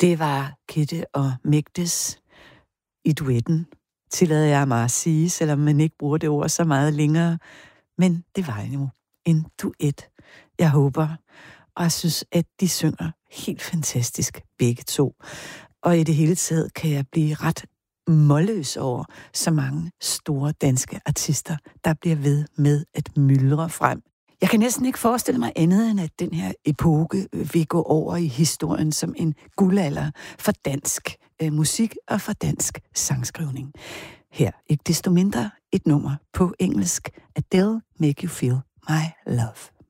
Det var Kidde og Migdes i duetten, tillader jeg mig at sige, selvom man ikke bruger det ord så meget længere. Men det var jo en duet, jeg håber. Og jeg synes, at de synger helt fantastisk, begge to. Og i det hele taget kan jeg blive ret målløs over så mange store danske artister, der bliver ved med at myldre frem. Jeg kan næsten ikke forestille mig andet, end at den her epoke vil gå over i historien som en guldalder for dansk musik og for dansk sangskrivning. Her ikke desto mindre et nummer på engelsk, Adele, Make You Feel My Love.